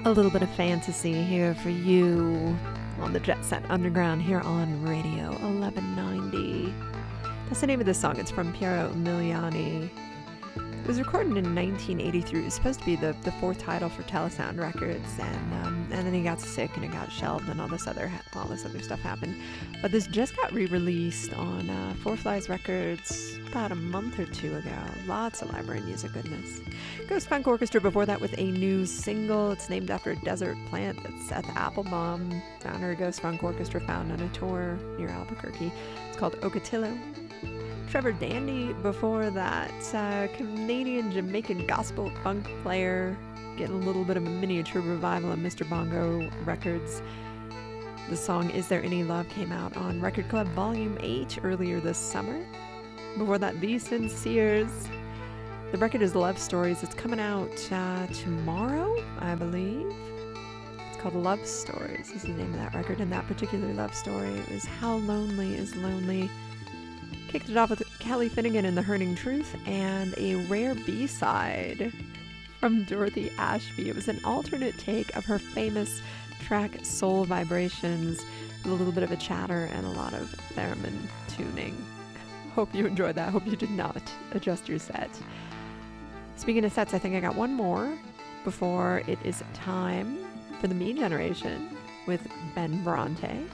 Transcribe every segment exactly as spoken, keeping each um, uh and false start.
A little bit of fantasy here for you on the Jet Set Underground here on Radio eleven ninety. That's the name of the song. It's from Piero Umiliani. It was recorded in nineteen eighty-three. It was supposed to be the, the fourth title for Telesound Records, and um, and then he got sick and it got shelved, and all this other all this other stuff happened. But this just got re-released on uh, Four Flies Records about a month or two ago. Lots of library music goodness. Ghost Funk Orchestra before that with a new single. It's named after a desert plant that Seth Applebaum, founder of Ghost Funk Orchestra, found on a tour near Albuquerque. It's called Ocotillo. Trevor Dandy before that, uh, Canadian Jamaican gospel funk player, getting a little bit of a miniature revival on Mister Bongo Records. The song Is There Any Love came out on Record Club Volume eight earlier this summer. Before that, The Sinceres. The record is Love Stories. It's coming out uh, tomorrow, I believe. It's called Love Stories is the name of that record, and that particular love story is How Lonely is Lonely. Kicked it off with Kelly Finnegan and The Hurting Truth, and a rare B-side from Dorothy Ashby. It was an alternate take of her famous track Soul Vibrations, with a little bit of a chatter and a lot of theremin tuning. Hope you enjoyed that. Hope you did not adjust your set. Speaking of sets, I think I got one more before it is time for the Me Generation with Ben Bronte.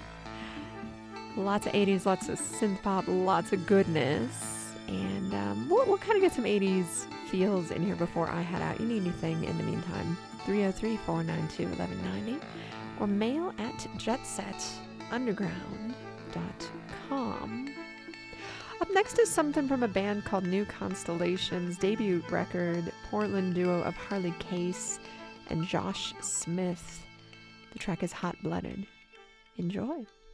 Lots of eighties, lots of synth pop, lots of goodness. And um, we'll, we'll kind of get some eighties feels in here before I head out. You need anything in the meantime, three oh three, four nine two, eleven ninety or mail at jet set underground dot com. Up next is something from a band called New Constellations, debut record, Portland duo of Harley Case and Josh Smith. The track is Hot Blooded. Enjoy.